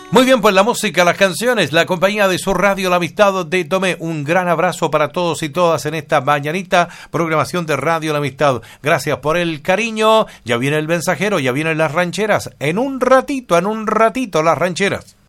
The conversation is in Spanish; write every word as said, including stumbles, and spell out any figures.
Muy bien, pues la música, las canciones, la compañía de su radio, la amistad de Tomé. Un gran abrazo para todos y todas en esta mañanita programación de Radio La Amistad. Gracias por el cariño. Ya viene el mensajero, ya vienen las rancheras. En un ratito, en un ratito las rancheras.